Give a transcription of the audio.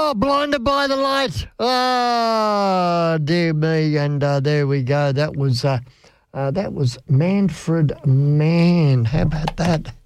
Oh, blinded by the light. Oh, dear me. And there we go. That was Manfred Mann. How about that?